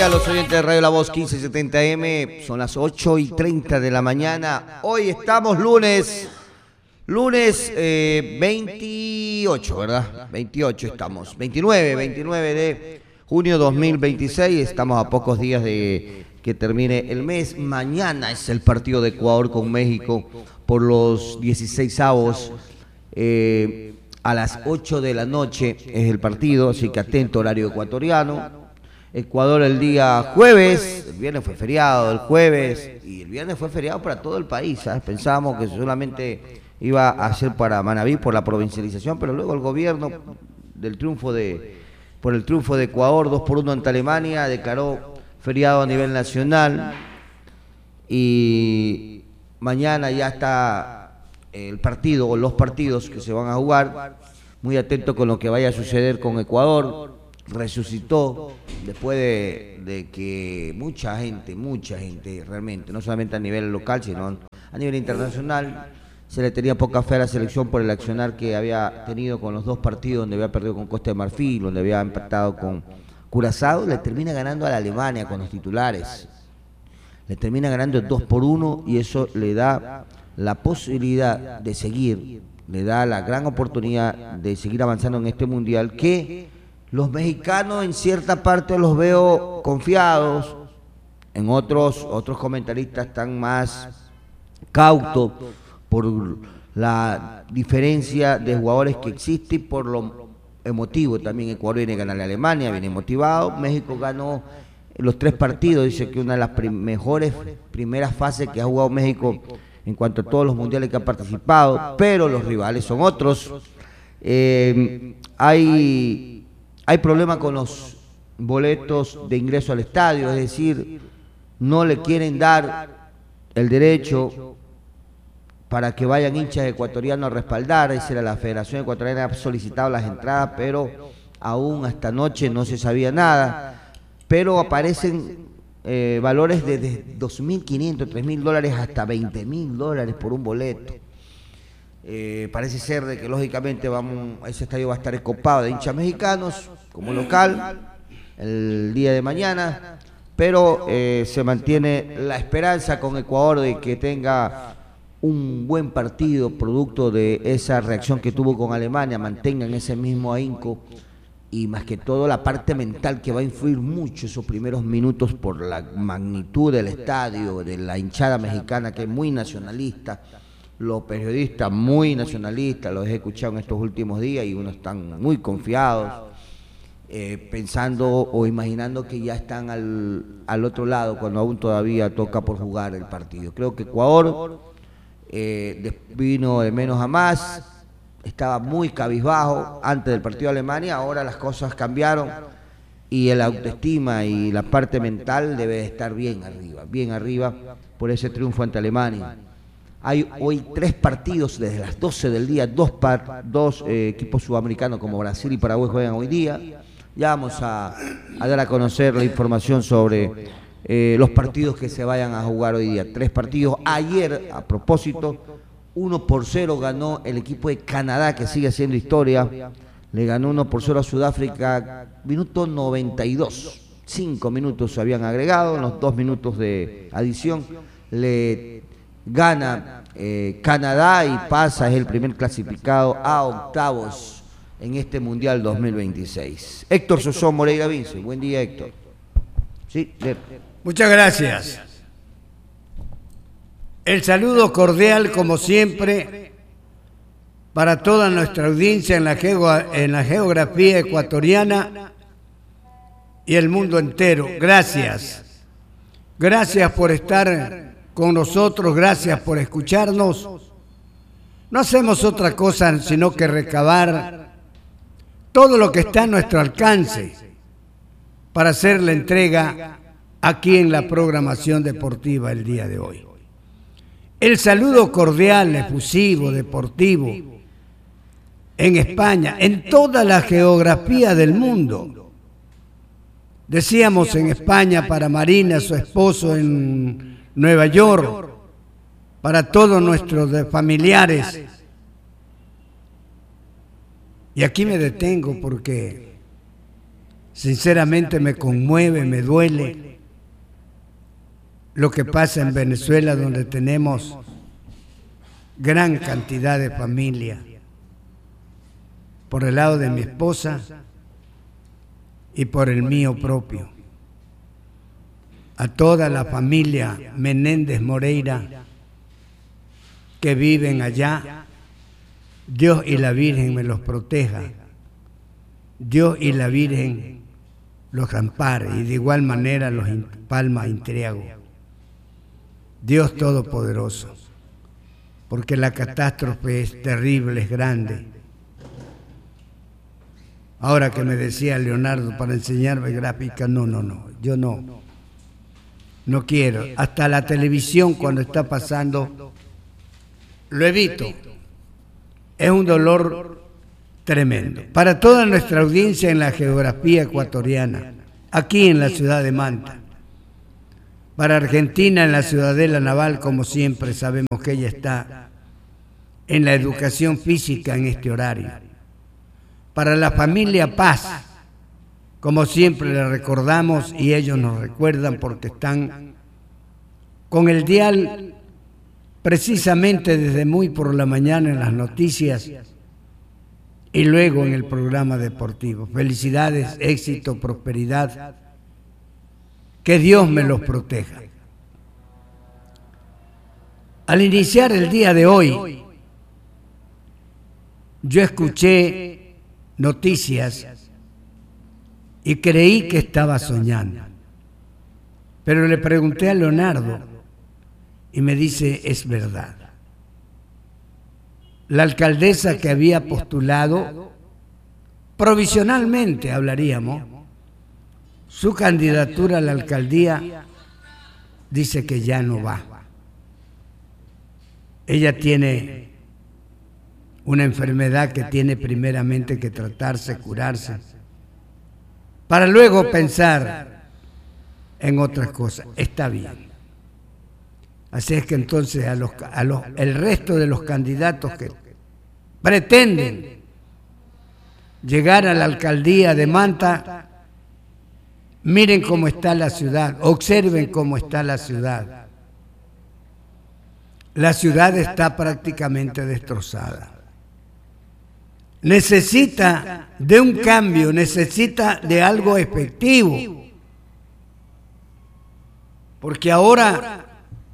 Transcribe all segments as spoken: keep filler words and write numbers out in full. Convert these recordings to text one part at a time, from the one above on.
días a los oyentes de Radio La Voz quince setenta M. Son las ocho y treinta de la mañana. Hoy estamos lunes, lunes eh, veintiocho, ¿verdad? veintiocho estamos. veintinueve, veintinueve de junio dos mil veintiséis. Estamos a pocos días de que termine el mes. Mañana es el partido de Ecuador con México por los dieciseisavos. Eh, a las ocho de la noche es el partido, así que atento horario ecuatoriano. Ecuador el día jueves, el viernes fue feriado, el jueves, y el viernes fue feriado para todo el país, ¿sabes? Pensábamos que solamente iba a ser para Manabí por la provincialización, pero luego el gobierno del triunfo de, por el triunfo de Ecuador, dos por uno ante Alemania, declaró feriado a nivel nacional, y mañana ya está el partido, o los partidos que se van a jugar, muy atento con lo que vaya a suceder con Ecuador. Resucitó después de, de que mucha gente, mucha gente realmente, no solamente a nivel local, sino a nivel internacional, se le tenía poca fe a la selección por el accionar que había tenido con los dos partidos, donde había perdido con Costa de Marfil, donde había empatado con Curazao. Le termina ganando a la Alemania con los titulares, le termina ganando dos por uno, y eso le da la posibilidad de seguir, le da la gran oportunidad de seguir avanzando en este mundial, que los mexicanos en cierta parte los veo confiados, en otros, otros comentaristas están más cautos por la diferencia de jugadores que existe y por lo emotivo también. Ecuador viene a ganarle a Alemania, viene motivado. México ganó los tres partidos, dice que una de las prim mejores primeras fases que ha jugado México en cuanto a todos los mundiales que ha participado, pero los rivales son otros. Eh, hay... Hay problema con los boletos de ingreso al estadio, es decir, no le quieren dar el derecho para que vayan hinchas ecuatorianos a respaldar. Es decir, la Federación Ecuatoriana ha solicitado las entradas, pero aún hasta anoche no se sabía nada. Pero aparecen eh, valores de, de dos mil quinientos, tres mil dólares hasta veinte mil dólares por un boleto. Eh, parece ser de que lógicamente vamos, ese estadio va a estar escopado de hinchas mexicanos como local el día de mañana, pero eh, se mantiene la esperanza con Ecuador de que tenga un buen partido producto de esa reacción que tuvo con Alemania, mantengan ese mismo ahínco, y más que todo la parte mental, que va a influir mucho esos primeros minutos por la magnitud del estadio, de la hinchada mexicana, que es muy nacionalista. Los periodistas muy nacionalistas, los he escuchado en estos últimos días, y unos están muy confiados, eh, pensando o imaginando que ya están al, al otro lado, cuando aún todavía toca por jugar el partido. Creo que Ecuador eh, vino de menos a más, estaba muy cabizbajo antes del partido de Alemania, ahora las cosas cambiaron, y el autoestima y la parte mental debe estar bien arriba, bien arriba por ese triunfo ante Alemania. Hay hoy tres partidos desde las doce del día, dos, par, dos eh, equipos sudamericanos como Brasil y Paraguay juegan hoy día. Ya vamos a, a dar a conocer la información sobre eh, los partidos que se vayan a jugar hoy día. Tres partidos. Ayer, a propósito, uno por cero ganó el equipo de Canadá, que sigue haciendo historia. Le ganó uno por cero a Sudáfrica, minuto noventa y dos. Cinco minutos se habían agregado, en los dos minutos de adición le gana eh, Canadá y pasa, es el primer clasificado a octavos en este Mundial dos mil veintiséis. Héctor Sosón Moreira Vince, buen día, Héctor. Sí, de... Muchas gracias. El saludo cordial, como siempre, para toda nuestra audiencia en la, en la geografía ecuatoriana y el mundo entero. Gracias. Gracias por estar con nosotros, gracias por escucharnos. No hacemos otra cosa sino que recabar todo lo que está a nuestro alcance para hacer la entrega aquí en la programación deportiva el día de hoy. El saludo cordial, efusivo, deportivo, en España, en toda la geografía del mundo. Decíamos en España para Marina, su esposo en Nueva York, para todos nuestros familiares. Y aquí me detengo porque Sinceramente me conmueve, me duele lo que pasa en Venezuela, donde tenemos gran cantidad de familia. Por el lado de mi esposa y por el mío propio. A toda la familia Menéndez Moreira que viven allá, Dios y la Virgen me los proteja. Dios y la Virgen los ampare y de igual manera los Palma Intriago. Dios Todopoderoso, porque la catástrofe es terrible, es grande. Ahora que me decía Leonardo para enseñarme gráfica, no, no, no, yo no, no quiero. Hasta la televisión cuando está pasando, lo evito. Es un dolor tremendo. Para toda nuestra audiencia en la geografía ecuatoriana, aquí en la ciudad de Manta, para Argentina en la Ciudadela Naval, como siempre sabemos que ella está en la educación física en este horario. Para la familia Paz, como siempre le recordamos y ellos nos recuerdan porque están con el dial precisamente desde muy por la mañana en las noticias y luego en el programa deportivo. Felicidades, éxito, prosperidad. Que Dios me los proteja. Al iniciar el día de hoy, yo escuché noticias y creí que estaba soñando. Pero le pregunté a Leonardo y me dice, es verdad. La alcaldesa que había postulado, provisionalmente hablaríamos, su candidatura a la alcaldía dice que ya no va. Ella tiene una enfermedad que tiene primeramente que tratarse, curarse, para luego pensar en otras cosas. Está bien. Así es que entonces a los, a los, el resto de los candidatos que pretenden llegar a la alcaldía de Manta, miren cómo está la ciudad, observen cómo está la ciudad. La ciudad está prácticamente destrozada. Necesita de un cambio, necesita de algo efectivo. Porque ahora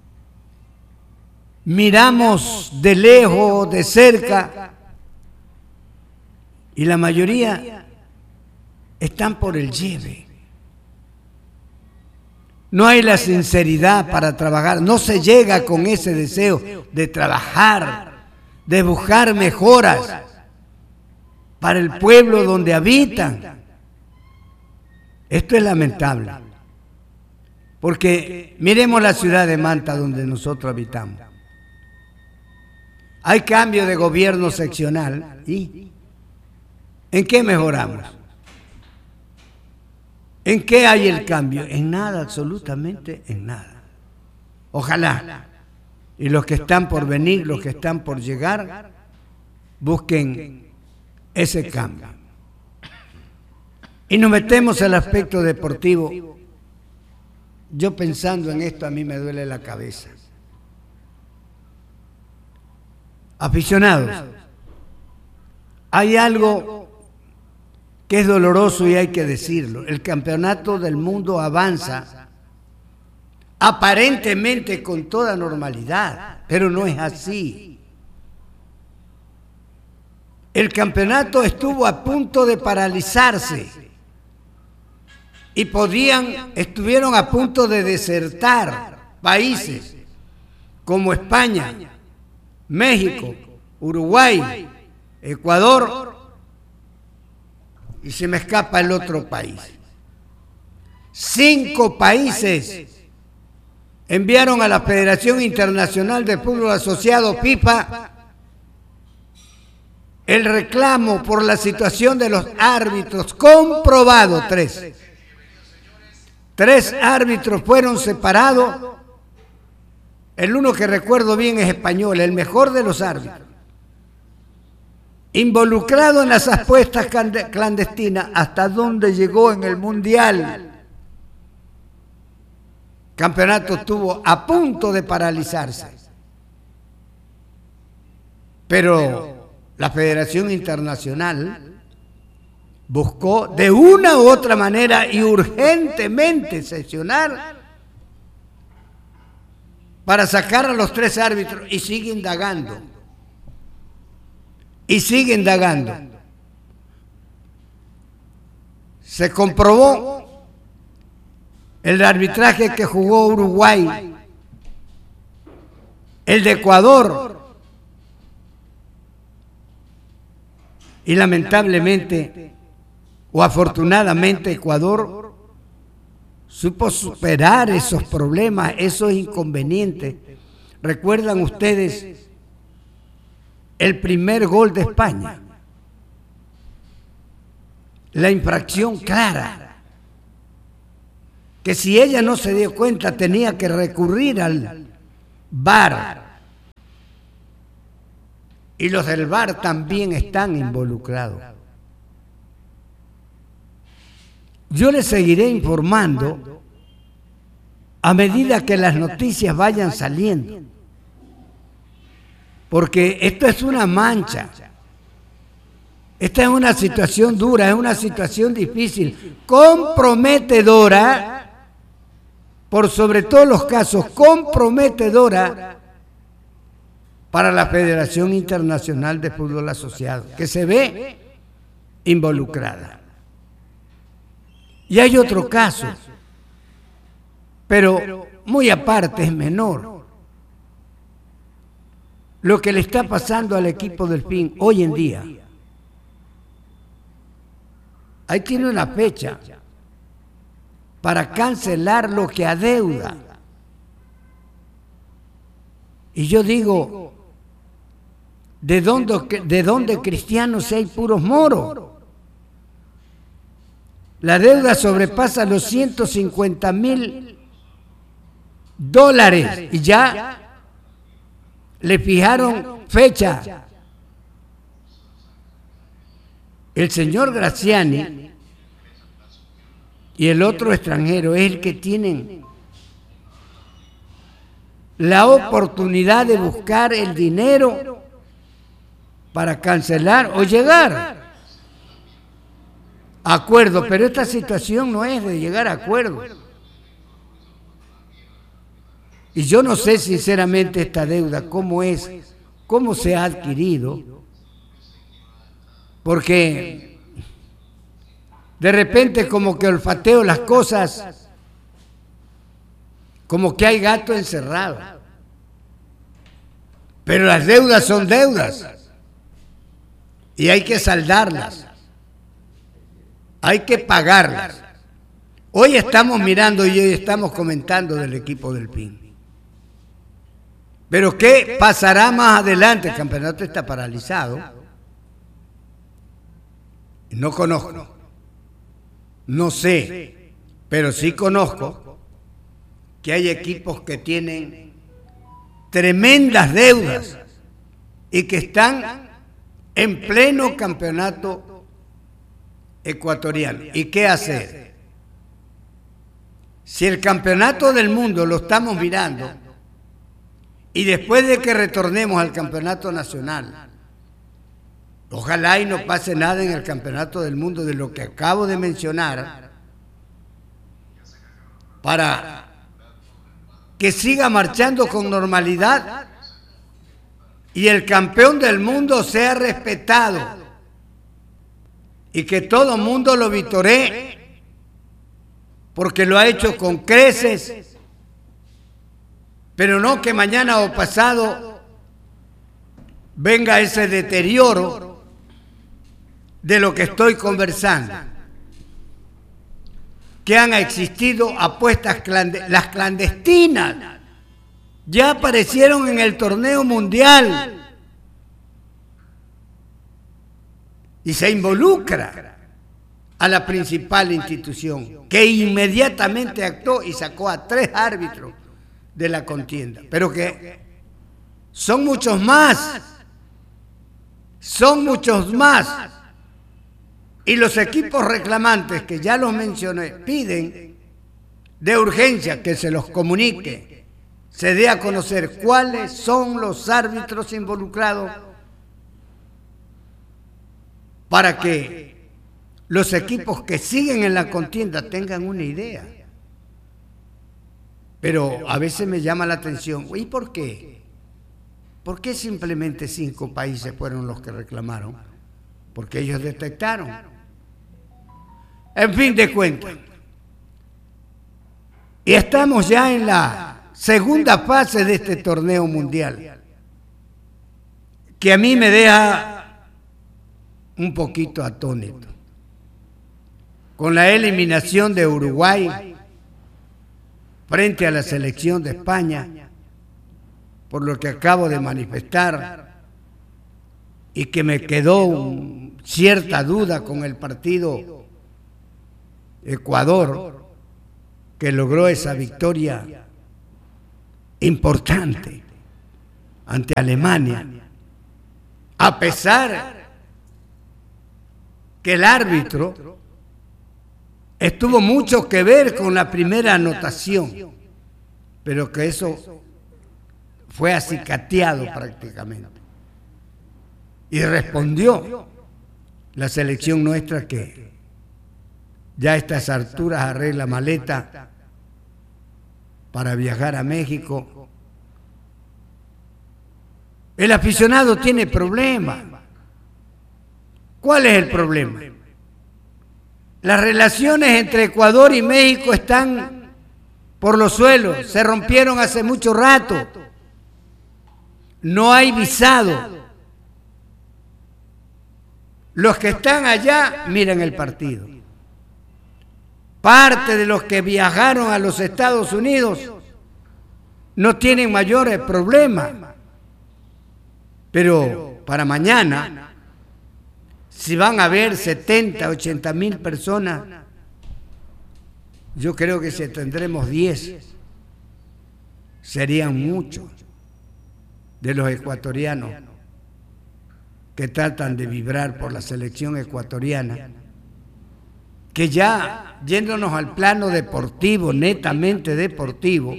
miramos de lejos, de cerca, y la mayoría están por el lleve. No hay la sinceridad para trabajar, no se llega con ese deseo de trabajar, de buscar mejoras para el pueblo donde habitan. Esto es lamentable, porque miremos la ciudad de Manta donde nosotros habitamos. Hay cambio de gobierno seccional, ¿y en qué mejoramos? ¿En qué hay el cambio? En nada, absolutamente en nada. Ojalá, y los que están por venir, los que están por llegar, busquen ese cambio. Y nos metemos al aspecto deportivo. Yo pensando en esto, a mí me duele la cabeza. Aficionados, hay algo que es doloroso y hay que decirlo. El campeonato del mundo avanza aparentemente con toda normalidad, pero no es así. El campeonato estuvo a punto de paralizarse y podían, estuvieron a punto de desertar países como España, México, Uruguay, Ecuador, y se me escapa el otro país. Cinco países enviaron a la Federación Internacional de Fútbol Asociado, FIFA, el reclamo por la situación de los árbitros, comprobado tres. Tres árbitros fueron separados. El uno que recuerdo bien es español, el mejor de los árbitros. involucrado en las apuestas clandestinas, hasta donde llegó en el Mundial. Campeonato estuvo a punto de paralizarse. Pero la Federación Internacional buscó de una u otra manera y urgentemente sesionar para sacar a los tres árbitros, y sigue indagando. Y sigue indagando. Se comprobó el arbitraje que jugó Uruguay, el de Ecuador, y lamentablemente o afortunadamente Ecuador supo superar esos problemas, esos inconvenientes. ¿Recuerdan ustedes el primer gol de España? La infracción clara, que si ella no se dio cuenta tenía que recurrir al V A R, y los del V A R también están involucrados. Yo les seguiré informando a medida que las noticias vayan saliendo, porque esto es una mancha, esta es una situación dura, es una situación difícil, comprometedora, por sobre todos los casos, comprometedora para la Federación Internacional de Fútbol Asociado, que se ve involucrada. Y hay otro caso, pero muy aparte, es menor. Lo que le está pasando al equipo Delfín hoy en día. Ahí tiene una fecha para cancelar lo que adeuda. Y yo digo, ¿de dónde, de dónde cristianos hay puros moros? La deuda sobrepasa los ciento cincuenta mil dólares y ya le fijaron fecha. El señor Graziani y el otro extranjero es el que tienen la oportunidad de buscar el dinero para cancelar o llegar a acuerdo, pero esta situación no es de llegar a acuerdo. Y yo no sé sinceramente esta deuda, cómo es, cómo se ha adquirido, porque de repente como que olfateo las cosas, como que hay gato encerrado. Pero las deudas son deudas y hay que saldarlas, hay que pagarlas. Hoy estamos mirando y hoy estamos comentando del equipo Delfín. Pero ¿qué pasará más adelante? El campeonato está paralizado. No conozco, no sé, pero sí conozco que hay equipos que tienen tremendas deudas y que están en pleno campeonato ecuatoriano. ¿Y qué hacer? Si el campeonato del mundo lo estamos mirando y después de que retornemos al campeonato nacional, ojalá y no pase nada en el campeonato del mundo de lo que acabo de mencionar, para que siga marchando con normalidad y el campeón del mundo sea respetado y que todo el mundo lo vitoree porque lo ha hecho con creces, pero no que mañana o pasado venga ese deterioro de lo que estoy conversando, que han existido apuestas clandestinas. Las clandestinas ya aparecieron en el torneo mundial y se involucra a la principal institución, que inmediatamente actuó y sacó a tres árbitros de la contienda, pero que son muchos más. son muchos más. Y los equipos reclamantes, que ya los mencioné, piden de urgencia que se los comunique, se dé a conocer cuáles son los árbitros involucrados para que los equipos que siguen en la contienda tengan una idea. Pero a veces me llama la atención, ¿y por qué? ¿Por qué simplemente cinco países fueron los que reclamaron? Porque ellos detectaron. En fin de cuentas, y estamos ya en la segunda fase de este torneo mundial, que a mí me deja un poquito atónito, con la eliminación de Uruguay frente a la selección de España, por lo que acabo de manifestar, y que me quedó cierta duda con el partido Ecuador, que logró esa victoria importante ante Alemania, a pesar que el árbitro estuvo mucho que ver con la primera anotación, pero que eso fue acicateado prácticamente. Y respondió la selección nuestra que ya a estas alturas arregla maleta para viajar a México. El aficionado tiene problemas. ¿Cuál es el problema? Las relaciones entre Ecuador y México están por los suelos, se rompieron hace mucho rato. No hay visado. Los que están allá miran el partido. Parte de los que viajaron a los Estados Unidos no tienen mayores problemas. Pero para mañana, si van a haber setenta, ochenta mil personas, yo creo que si tendremos diez, serían muchos de los ecuatorianos que tratan de vibrar por la selección ecuatoriana, que ya yéndonos al plano deportivo, netamente deportivo,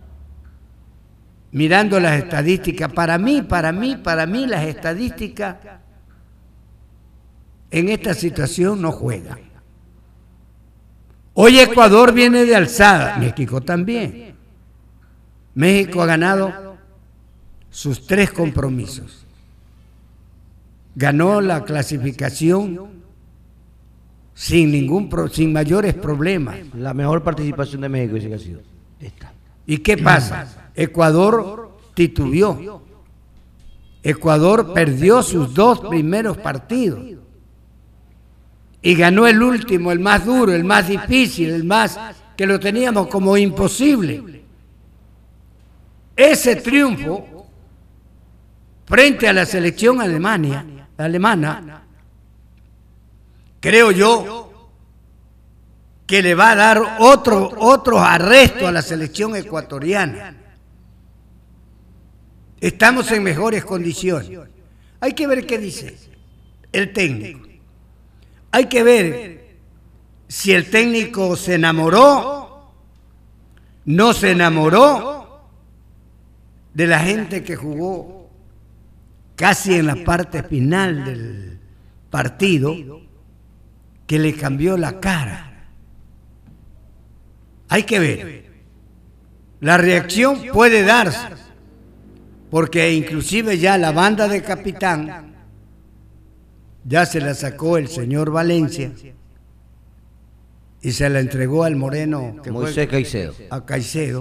mirando las estadísticas, para mí, para mí, para mí las estadísticas en esta situación no juegan. Hoy Ecuador viene de alzada, México también. México ha ganado sus tres compromisos. Ganó la clasificación sin ningún sin mayores problemas. La mejor participación de México dice que ha sido esta. ¿Y qué pasa? Ecuador titubeó. Ecuador perdió sus dos primeros partidos y ganó el último, el más duro, el más difícil, el más que lo teníamos como imposible. Ese triunfo frente a la selección Alemania, alemana, creo yo que le va a dar otro, otro arresto a la selección ecuatoriana. Estamos en mejores condiciones. Hay que ver qué dice el técnico. Hay que ver si el técnico se enamoró, no se enamoró de la gente que jugó casi en la parte final del partido, que le cambió la cara. Hay que ver. La reacción puede darse, porque inclusive ya la banda de capitán ya se la sacó el señor Valencia y se la entregó al moreno que Moisés Caicedo. A Caicedo.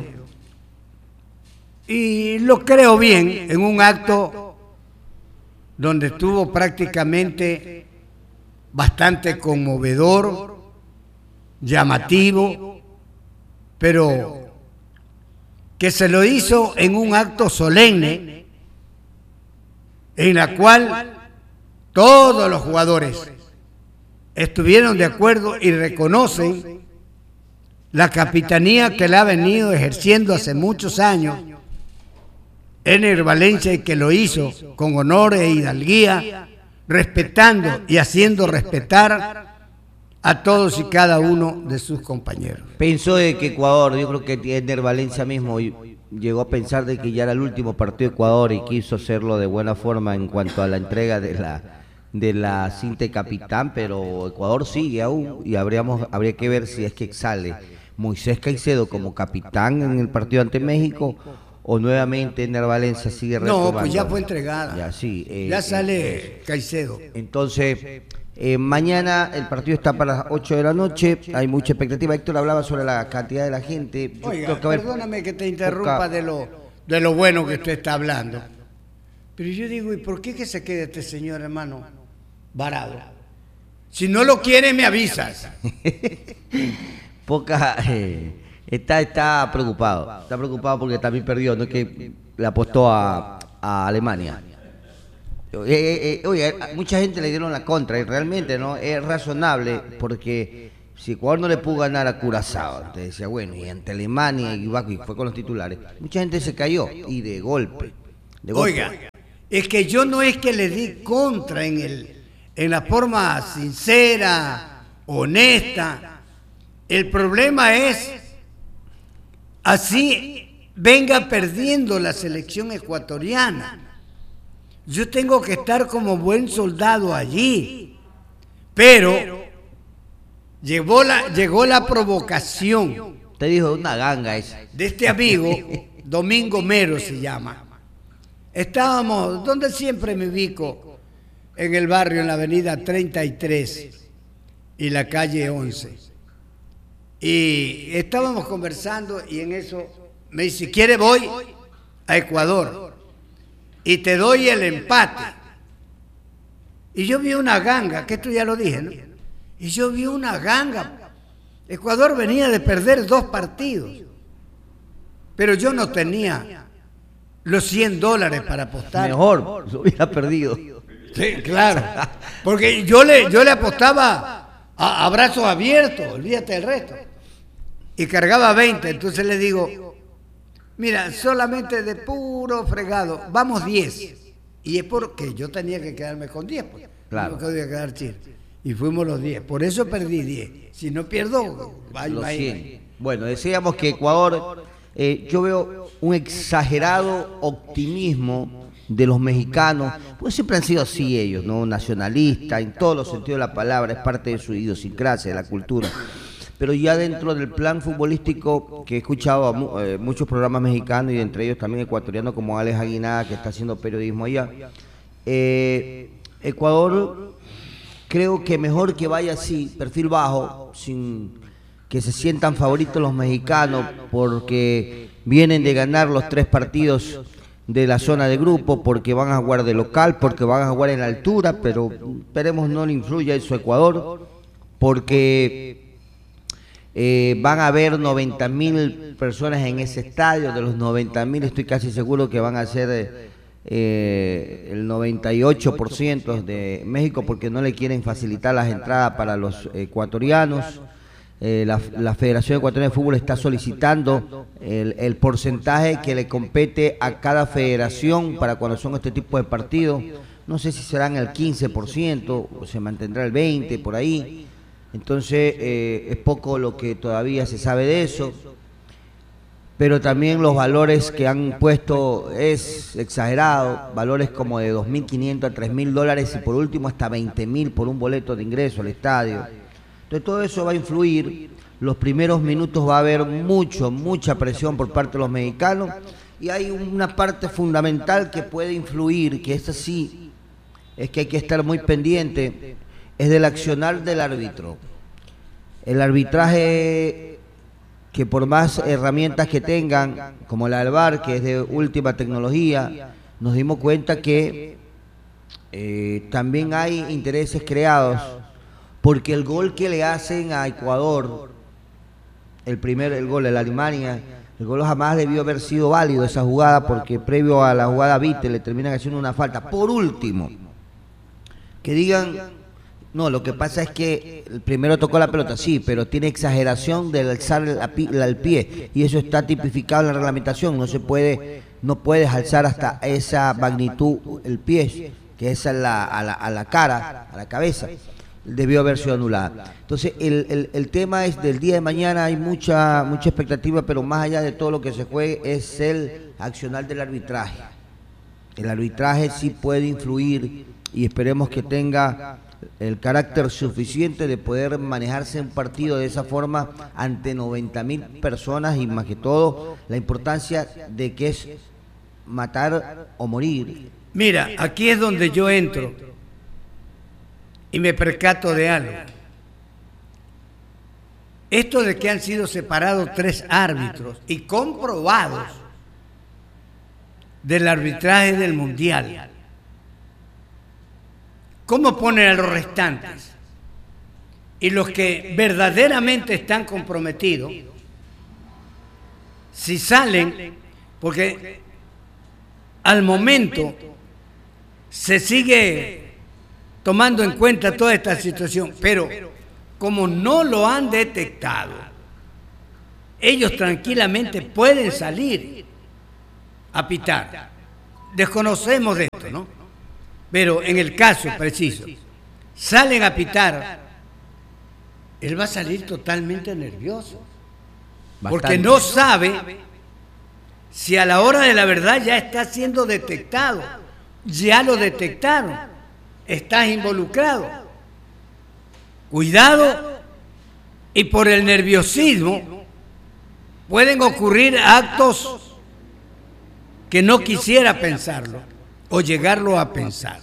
Y lo creo bien, en un acto donde estuvo prácticamente bastante conmovedor, llamativo, pero que se lo hizo en un acto solemne, en la cual todos los jugadores estuvieron de acuerdo y reconocen la capitanía que la ha venido ejerciendo hace muchos años Ener Valencia, y que lo hizo con honor e hidalguía, respetando y haciendo respetar a todos y cada uno de sus compañeros. Pensó de que Ecuador, yo creo que Ender Valencia mismo llegó a pensar de que ya era el último partido de Ecuador y quiso hacerlo de buena forma en cuanto a la entrega de la de la cinta de capitán, pero Ecuador sigue aún y habríamos, habría que ver si es que sale Moisés Caicedo como capitán en el partido ante México o nuevamente Ender Valencia sigue retomando. No, pues ya fue entregada. Ya, sí, eh, ya sale eh, Caicedo. Entonces, eh, mañana el partido está para las ocho de la noche, hay mucha expectativa. Héctor hablaba sobre la cantidad de la gente. Yo Oiga, creo que haber perdóname que te interrumpa poca... de lo, de lo bueno que usted está hablando. Pero yo digo, ¿y por qué que se quede este señor, hermano, varado? Si no lo quiere, me avisas. Poca... Eh, está, está preocupado, está preocupado porque también perdió, no es que le apostó a, a Alemania. Eh, eh, eh, oye, mucha gente le dieron la contra y realmente no es razonable porque si Ecuador no le pudo ganar a Curazao, entonces decía, bueno, y ante Alemania y fue con los titulares, mucha gente se cayó y de golpe. De golpe. Oiga, es que yo no es que le di contra en, el, en la forma sincera, honesta. El problema es, así venga perdiendo la selección ecuatoriana. Yo tengo que estar como buen soldado allí. Pero llegó la, llegó la provocación. Te dijo una ganga esa. De este amigo, Domingo Mero se llama. Estábamos, donde siempre me ubico, en el barrio, en la avenida treinta y tres y la calle once. Y estábamos conversando y en eso me dice, ¿quiere voy a Ecuador? Y te doy el empate. Y yo vi una ganga, que esto ya lo dije, ¿no? Y yo vi una ganga. Ecuador venía de perder dos partidos. Pero yo no tenía los cien dólares para apostar. Mejor, lo hubiera perdido. Sí, claro. Porque yo le, yo le apostaba a, a brazos abiertos, olvídate del resto. Y cargaba veinte, entonces le digo, mira, solamente de puro fregado, vamos diez. Y es porque yo tenía que quedarme con diez, pues. Claro. No me podía quedar chile. Y fuimos los diez. Por eso perdí diez. Si no pierdo, vaya, Los vaya. cien. Bueno, decíamos que Ecuador, eh, yo veo un exagerado optimismo de los mexicanos, pues siempre han sido así ellos, ¿no? Nacionalistas, en todos los sentidos de la palabra, es parte de su idiosincrasia, de la cultura. Pero ya dentro del plan futbolístico, que he escuchado a mu eh, muchos programas mexicanos y entre ellos también ecuatorianos como Alex Aguinaga, que está haciendo periodismo allá, eh, Ecuador creo que mejor que vaya así, perfil bajo, sin que se sientan favoritos los mexicanos, porque vienen de ganar los tres partidos de la zona de grupo, porque van a jugar de local, porque van a jugar en la altura, pero esperemos no le influya eso a Ecuador, porque Eh, van a haber noventa mil personas en ese estadio. De los noventa mil estoy casi seguro que van a ser eh, el noventa y ocho por ciento de México, porque no le quieren facilitar las entradas para los ecuatorianos. Eh, la, la Federación Ecuatoriana de Fútbol está solicitando el, el porcentaje que le compete a cada federación para cuando son este tipo de partidos. No sé si serán el quince por ciento o se mantendrá el veinte por ciento por ahí. Entonces eh, es poco lo que todavía se sabe de eso, pero también los valores que han puesto es exagerado, valores como de dos mil quinientos a tres mil dólares y por último hasta veinte mil por un boleto de ingreso al estadio. Entonces todo eso va a influir, los primeros minutos va a haber mucho, mucha presión por parte de los mexicanos y hay una parte fundamental que puede influir, que es así, es que hay que estar muy pendiente, es del accionar del árbitro. El arbitraje, que por más herramientas que tengan, como la del V A R, que es de última tecnología, nos dimos cuenta que eh, también hay intereses creados, porque el gol que le hacen a Ecuador, el primer el gol de la Alemania, el gol jamás debió haber sido válido esa jugada, porque previo a la jugada Vite le terminan haciendo una falta. Por último, que digan, no, lo que pasa es que el primero tocó la pelota, sí, pero tiene exageración del alzar el pie y eso está tipificado en la reglamentación, no se puede, no puedes alzar hasta esa magnitud el pie, que es a la, a la, a la cara, a la cabeza, debió haber sido anulada. Entonces, el, el, el tema es del día de mañana, hay mucha, mucha expectativa, pero más allá de todo lo que se juegue es el accionar del arbitraje. El arbitraje sí puede influir y esperemos que tenga el carácter suficiente de poder manejarse un partido de esa forma ante noventa mil personas y más que todo la importancia de que es matar o morir. Mira, aquí es donde yo entro y me percato de algo. Esto de que han sido separados tres árbitros y comprobados del arbitraje del Mundial, ¿cómo ponen a los restantes? Y los que verdaderamente están comprometidos, si salen, porque al momento se sigue tomando en cuenta toda esta situación, pero como no lo han detectado, ellos tranquilamente pueden salir a pitar. Desconocemos de esto, ¿no? Pero en el caso preciso, salen a pitar, él va a salir totalmente nervioso. Bastante. Porque no sabe si a la hora de la verdad ya está siendo detectado, ya lo detectaron, estás involucrado. Cuidado, y por el nerviosismo pueden ocurrir actos que no quisiera pensarlo o llegarlo a pensar.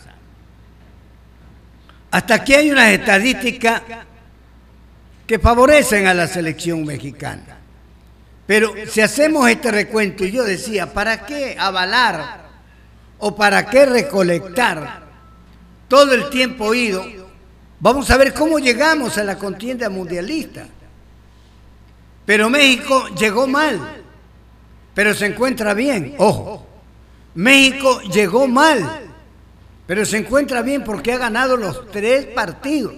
Hasta aquí hay unas estadísticas que favorecen a la selección mexicana. Pero si hacemos este recuento, y yo decía, ¿para qué avalar o para qué recolectar todo el tiempo oído? Vamos a ver cómo llegamos a la contienda mundialista. Pero México llegó mal, pero se encuentra bien. Ojo, México llegó mal, pero se encuentra bien porque ha ganado los tres partidos.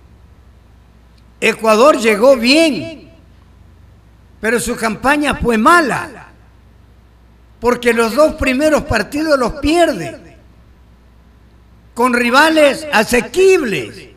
Ecuador llegó bien, pero su campaña fue mala, porque los dos primeros partidos los pierde, con rivales asequibles,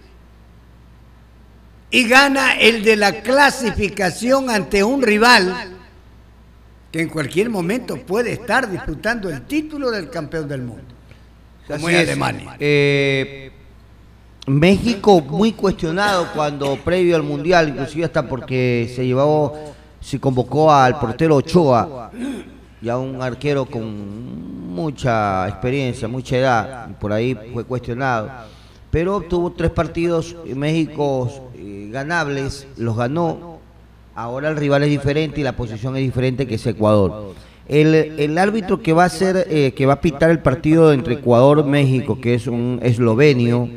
y gana el de la clasificación ante un rival que en cualquier momento puede estar disputando el título del campeón del mundo, como es Alemania. Eh, México muy cuestionado cuando previo al Mundial, inclusive hasta porque se llevó, se convocó al portero Ochoa, ya un arquero con mucha experiencia, mucha edad, por ahí fue cuestionado, pero tuvo tres partidos en México eh, ganables, los ganó. Ahora el rival es diferente y la posición es diferente, que es Ecuador. El, el árbitro que va a hacer, eh, que va a pitar el partido entre Ecuador y México, que es un eslovenio,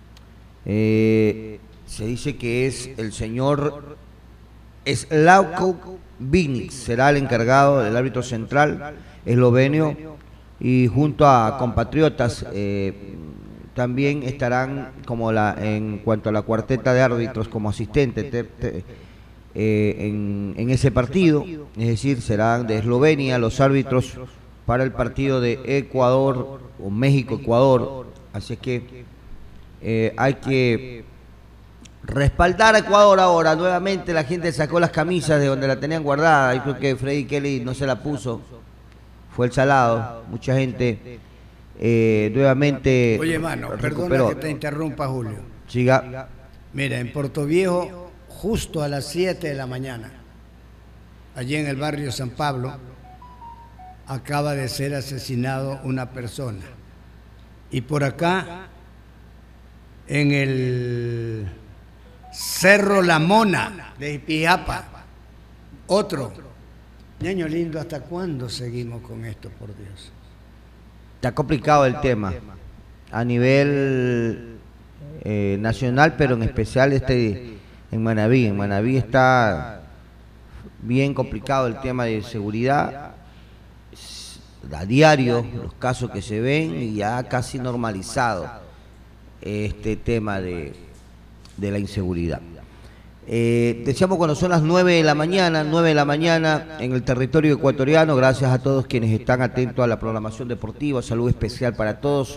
eh, se dice que es el señor Slavko Vinic, será el encargado del árbitro central eslovenio, y junto a compatriotas eh, también estarán como la en cuanto a la cuarteta de árbitros como asistente te, te, eh, en, en ese partido, es decir, serán de Eslovenia los árbitros para el partido de Ecuador o México-Ecuador, así es que eh, hay que respaldar a Ecuador ahora. Nuevamente la gente sacó las camisas de donde la tenían guardada, y creo que Freddy Kelly no se la puso, fue el salado, mucha gente eh, nuevamente. Oye, mano, perdona que te interrumpa, Julio. Siga. Mira, en Puerto Viejo, justo a las siete de la mañana, allí en el barrio San Pablo, acaba de ser asesinado una persona. Y por acá, en el Cerro La Mona de Ipiapa, otro. Ñaño lindo, ¿hasta cuándo seguimos con esto, por Dios? Está complicado el tema a nivel eh, nacional, pero en especial este en Manabí. En Manabí está bien complicado el tema de seguridad. A diario los casos que se ven, y ya casi normalizado este tema de, de la inseguridad. Eh, decíamos cuando son las nueve de la mañana, nueve de la mañana en el territorio ecuatoriano. Gracias a todos quienes están atentos a la programación deportiva. Salud especial para todos.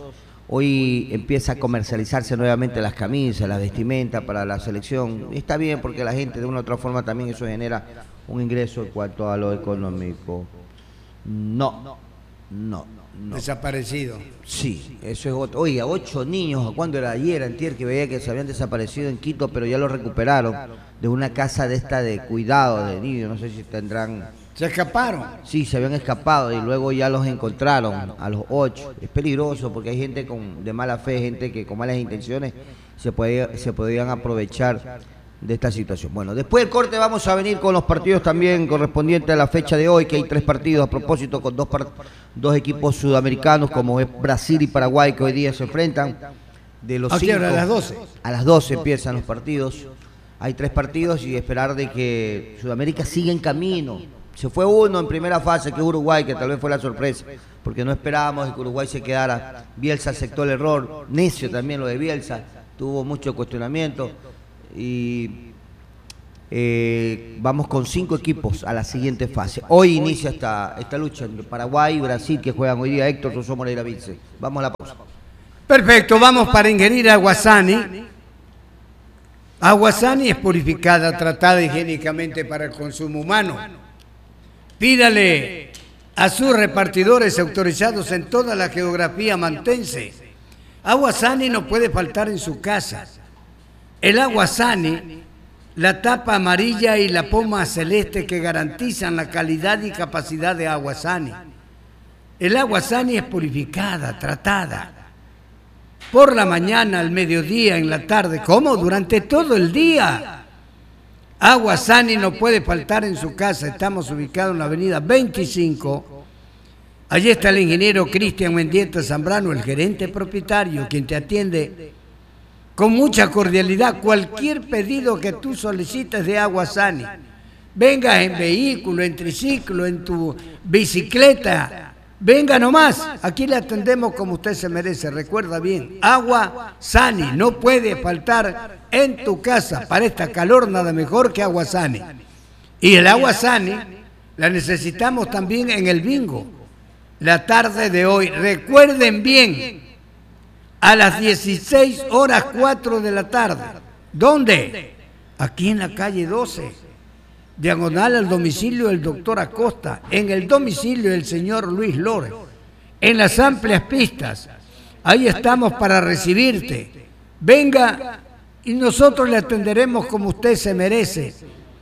Hoy empieza a comercializarse nuevamente las camisas, las vestimentas para la selección. Está bien porque la gente de una u otra forma también eso genera un ingreso en cuanto a lo económico. No, no, no. Desaparecido. Sí, eso es otro. Oiga, ocho niños, ¿cuándo era? Ayer, antier, que veía que se habían desaparecido en Quito, pero ya los recuperaron de una casa de esta de cuidado de niños, no sé si tendrán... ¿Se escaparon? Sí, se habían escapado y luego ya los encontraron a los ocho. Es peligroso porque hay gente con, de mala fe, gente que con malas intenciones se, puede, se podrían aprovechar de esta situación. Bueno, después del corte vamos a venir con los partidos también correspondientes a la fecha de hoy, que hay tres partidos a propósito con dos, dos equipos sudamericanos como es Brasil y Paraguay, que hoy día se enfrentan. De los ¿A qué hora? ¿A las doce? A las doce empiezan los partidos. Hay tres partidos y esperar de que Sudamérica siga en camino. Se fue uno en primera fase, que es Uruguay, que tal vez fue la sorpresa, porque no esperábamos que Uruguay se quedara. Bielsa aceptó el error, necio también lo de Bielsa, tuvo mucho cuestionamiento. Y eh, vamos con cinco equipos a la siguiente fase. Hoy inicia esta, esta lucha entre Paraguay y Brasil, que juegan hoy día Héctor Soso Moreira Vince. Vamos a la pausa. Perfecto, vamos para ingerir agua Sani. Agua Sani es purificada, tratada higiénicamente para el consumo humano. Pídale a sus repartidores autorizados en toda la geografía mantense. Agua Sani no puede faltar en su casa. El agua Sani, la tapa amarilla y la poma celeste que garantizan la calidad y capacidad de agua Sani. El agua Sani es purificada, tratada. Por la mañana, al mediodía, en la tarde, ¿cómo? Durante todo el día. Agua Sani no puede faltar en su casa. Estamos ubicados en la avenida veinticinco. Allí está el ingeniero Cristian Mendieta Zambrano, el gerente propietario, quien te atiende con mucha cordialidad cualquier pedido que tú solicites de agua Sani. Vengas en vehículo, en triciclo, en tu bicicleta, venga nomás, aquí le atendemos como usted se merece. Recuerda bien, agua Sani no puede faltar en tu casa. Para esta calor nada mejor que agua Sani. Y el agua Sani la necesitamos también en el bingo. La tarde de hoy, recuerden bien, a las dieciséis horas cuatro de la tarde. ¿Dónde? Aquí en la calle doce, diagonal al domicilio del doctor Acosta, en el domicilio del señor Luis Lore, en las amplias pistas. Ahí estamos para recibirte. Venga y nosotros le atenderemos como usted se merece.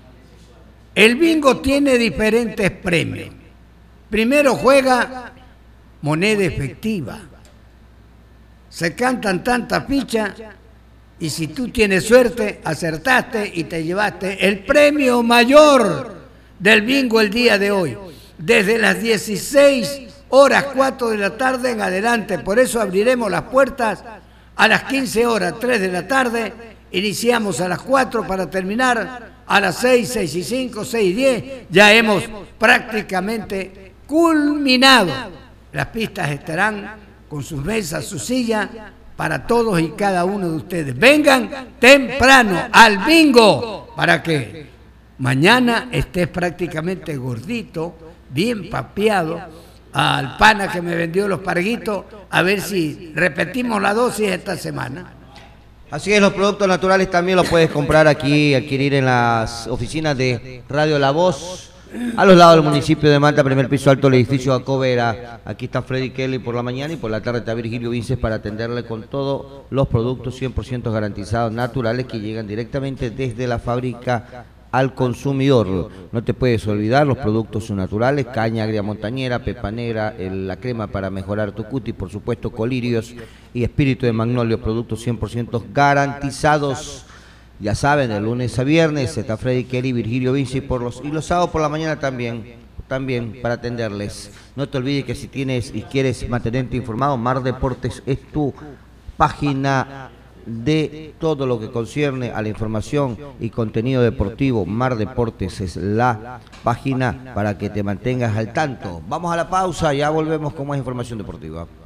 El bingo tiene diferentes premios. Primero juega moneda efectiva. Se cantan tantas fichas y si tú tienes suerte, acertaste y te llevaste el premio mayor del bingo el día de hoy. Desde las dieciséis horas cuatro de la tarde en adelante. Por eso abriremos las puertas a las quince horas tres de la tarde. Iniciamos a las cuatro para terminar a las seis, seis y cinco, seis y diez. Ya hemos prácticamente culminado. Las pistas estarán con sus mesas, su silla, para todos y cada uno de ustedes. Vengan temprano al bingo para que mañana estés prácticamente gordito, bien papeado, al pana que me vendió los parguitos, a ver si repetimos la dosis esta semana. Así es, los productos naturales también los puedes comprar aquí, adquirir en las oficinas de Radio La Voz, a los lados del municipio de Manta, primer piso alto, el edificio Acobera. Aquí está Freddy Kelly por la mañana y por la tarde está Virgilio Vinces para atenderle con todos los productos cien por ciento garantizados naturales que llegan directamente desde la fábrica al consumidor. No te puedes olvidar los productos naturales: caña agria montañera, pepa negra, el, la crema para mejorar tu cutis, por supuesto colirios y espíritu de magnolio, productos cien por ciento garantizados. Ya saben, de lunes a viernes está Freddy Kelly, Virgilio Vinci por los, y los sábados por la mañana también, también para atenderles. No te olvides que si tienes y quieres mantenerte informado, Mar Deportes es tu página de todo lo que concierne a la información y contenido deportivo. Mar Deportes es la página para que te mantengas al tanto. Vamos a la pausa, ya volvemos con más información deportiva.